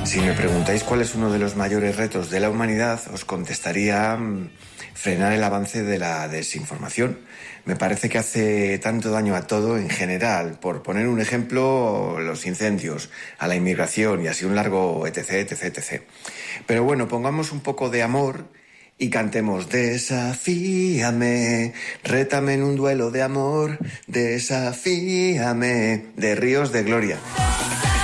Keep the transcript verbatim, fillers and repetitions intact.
Si me preguntáis cuál es uno de los mayores retos de la humanidad, os contestaría mmm, frenar el avance de la desinformación. Me parece que hace tanto daño a todo en general. Por poner un ejemplo, los incendios, a la inmigración y así un largo etc, etc, etcétera. Pero bueno, pongamos un poco de amor y cantemos desafíame, rétame en un duelo de amor, desafíame, de Ríos de Gloria.